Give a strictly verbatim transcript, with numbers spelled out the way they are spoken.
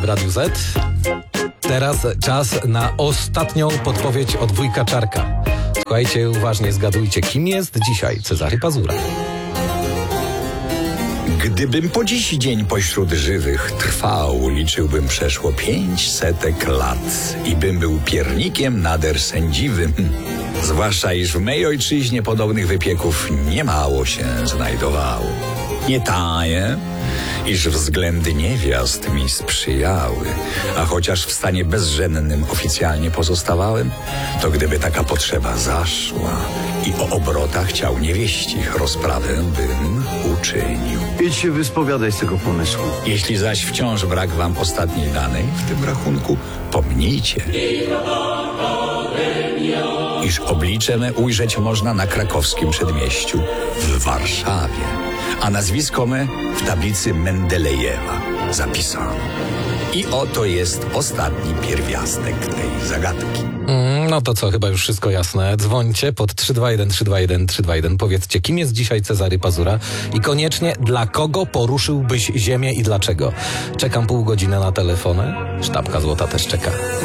w Radiu Z. Teraz czas na ostatnią podpowiedź od wujka Czarka. Słuchajcie, uważnie zgadujcie, kim jest dzisiaj Cezary Pazura. Gdybym po dziś dzień pośród żywych trwał, liczyłbym przeszło pięć setek lat i bym był piernikiem nader sędziwym. Zwłaszcza iż w mej ojczyźnie podobnych wypieków niemało się znajdowało. Nie taję, iż względy niewiast mi sprzyjały, a chociaż w stanie bezżennym oficjalnie pozostawałem, to gdyby taka potrzeba zaszła i o obrotach chciał niewieścich rozprawę bym uczynił. Idź się wyspowiadaj z tego pomysłu. Jeśli zaś wciąż brak wam ostatniej danej w tym rachunku, pomnijcie, iż oblicze me ujrzeć można na krakowskim przedmieściu w Warszawie, a nazwisko me w tablicy Mendelejewa zapisano. I oto jest ostatni pierwiastek tej zagadki. Mm, no to co, chyba już wszystko jasne. Dzwońcie pod trzy dwa jeden trzy dwa jeden trzy dwa jeden. Powiedzcie, kim jest dzisiaj Cezary Pazura i koniecznie dla kogo poruszyłbyś ziemię i dlaczego. Czekam pół godziny na telefony. Sztabka złota też czeka.